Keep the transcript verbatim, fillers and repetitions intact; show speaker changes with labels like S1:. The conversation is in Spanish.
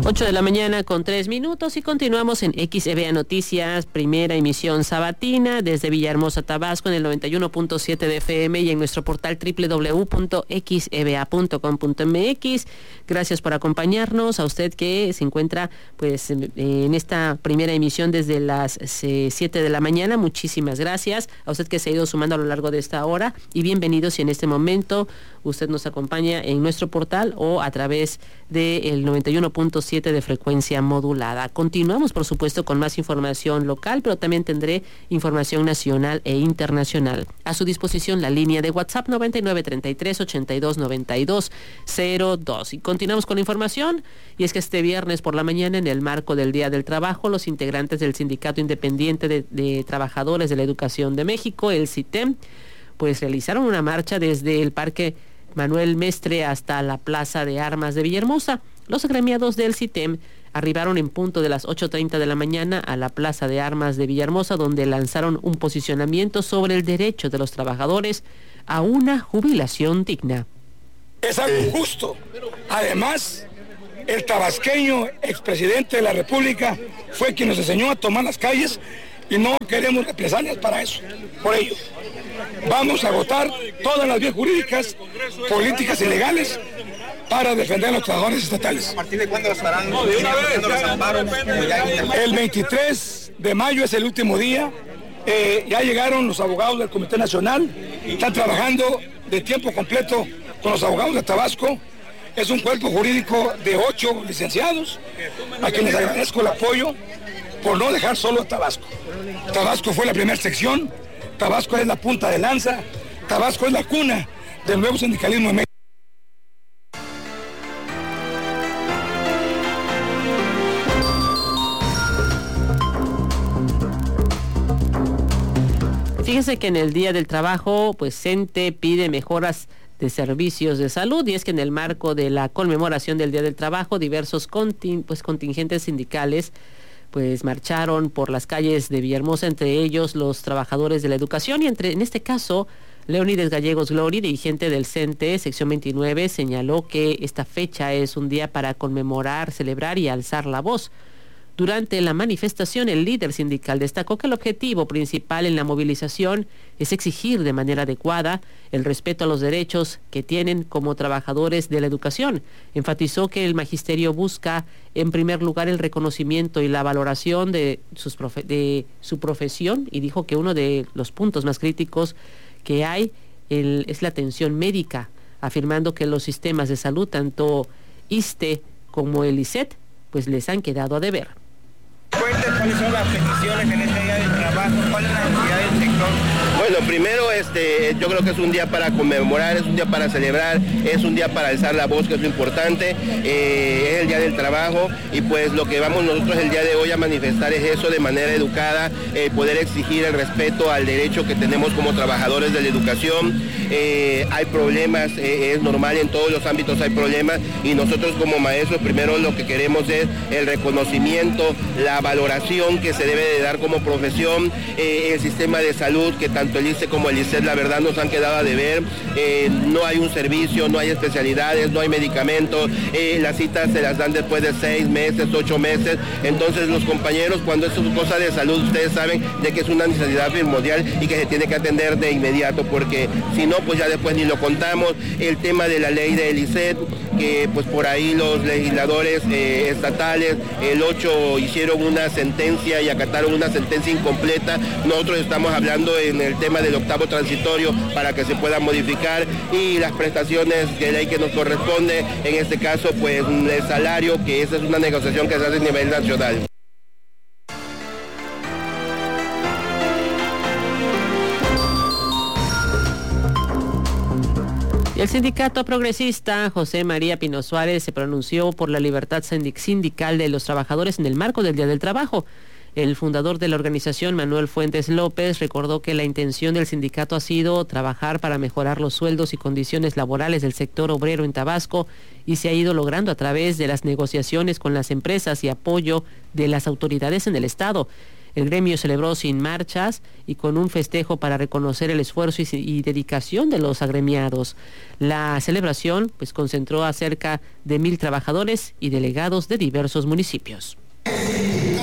S1: ocho de la mañana con tres minutos y continuamos en X E B A Noticias, primera emisión sabatina desde Villahermosa, Tabasco en el noventa y uno punto siete de F M y en nuestro portal doble u doble u doble u punto x e b a punto com punto m x. Gracias por acompañarnos, a usted que se encuentra pues en esta primera emisión desde las siete de la mañana, muchísimas gracias. A usted que se ha ido sumando a lo largo de esta hora y bienvenidos si en este momento usted nos acompaña en nuestro portal o a través del noventa y uno punto siete de frecuencia modulada. Continuamos, por supuesto, con más información local, pero también tendré información nacional e internacional. A su disposición la línea de WhatsApp noventa y nueve treinta y tres ochenta y dos noventa y dos cero dos. Y continuamos con la información, y es que este viernes por la mañana, en el marco del Día del Trabajo, los integrantes del Sindicato Independiente de, de Trabajadores de la Educación de México, el SITEM, pues realizaron una marcha desde el Parque Manuel Mestre hasta la Plaza de Armas de Villahermosa. Los agremiados del SITEM arribaron en punto de las ocho treinta de la mañana a la Plaza de Armas de Villahermosa, donde lanzaron un posicionamiento sobre el derecho de los trabajadores a una jubilación digna.
S2: Es algo justo. Además, el tabasqueño expresidente de la República fue quien nos enseñó a tomar las calles y no queremos represalias para eso. Por ello, vamos a agotar todas las vías jurídicas, políticas y legales para defender a los trabajadores estatales.
S3: ¿A partir de cuándo estarán haciendo los amparos?
S2: El veintitrés de mayo es el último día. Eh, ya llegaron los abogados del Comité Nacional, están trabajando de tiempo completo con los abogados de Tabasco. Es un cuerpo jurídico de ocho licenciados, a quienes agradezco el apoyo por no dejar solo a Tabasco. Tabasco fue la primera sección, Tabasco es la punta de lanza, Tabasco es la cuna del nuevo sindicalismo en México.
S1: Fíjese que en el Día del Trabajo, pues CENTE pide mejoras de servicios de salud, y es que en el marco de la conmemoración del Día del Trabajo, diversos contin, pues, contingentes sindicales pues marcharon por las calles de Villahermosa, entre ellos los trabajadores de la educación, y entre en este caso Leónides Gallegos Glory, dirigente del CENTE, sección veintinueve, señaló que esta fecha es un día para conmemorar, celebrar y alzar la voz. Durante la manifestación, el líder sindical destacó que el objetivo principal en la movilización es exigir de manera adecuada el respeto a los derechos que tienen como trabajadores de la educación. Enfatizó que el magisterio busca, en primer lugar, el reconocimiento y la valoración de, sus profe- de su profesión, y dijo que uno de los puntos más críticos que hay el, es la atención médica, afirmando que los sistemas de salud, tanto ISSSTE como el ISSSTE, pues les han quedado a deber.
S3: Cuenten cuáles son las peticiones en este día del trabajo, cuál es la necesidad del sector.
S4: Bueno, primero este, yo creo que es un día para conmemorar, es un día para celebrar, es un día para alzar la voz, que es lo importante, eh, es el Día del Trabajo, y pues lo que vamos nosotros el día de hoy a manifestar es eso de manera educada, eh, poder exigir el respeto al derecho que tenemos como trabajadores de la educación. Eh, hay problemas, eh, es normal, en todos los ámbitos hay problemas, y nosotros como maestros primero lo que queremos es el reconocimiento, la valoración que se debe de dar como profesión, eh, el sistema de salud, que tanto el ISSSTE como el ISSSTE la verdad nos han quedado a deber, eh, no hay un servicio, no hay especialidades, no hay medicamentos, eh, las citas se las dan después de seis meses, ocho meses, entonces los compañeros, cuando es cosa de salud, ustedes saben de que es una necesidad primordial y que se tiene que atender de inmediato, porque si no, pues ya después ni lo contamos. El tema de la ley del ISSSTE, que pues por ahí los legisladores eh, estatales el ocho hicieron una sentencia y acataron una sentencia incompleta. Nosotros estamos hablando en el tema del octavo transitorio para que se pueda modificar, y las prestaciones de ley que nos corresponde, en este caso pues el salario, que esa es una negociación que se hace a nivel nacional.
S1: El sindicato progresista José María Pino Suárez se pronunció por la libertad sindical de los trabajadores en el marco del Día del Trabajo. El fundador de la organización, Manuel Fuentes López, recordó que la intención del sindicato ha sido trabajar para mejorar los sueldos y condiciones laborales del sector obrero en Tabasco, y se ha ido logrando a través de las negociaciones con las empresas y apoyo de las autoridades en el estado. El gremio celebró sin marchas y con un festejo para reconocer el esfuerzo y, y dedicación de los agremiados. La celebración pues concentró a cerca de mil trabajadores y delegados de diversos municipios.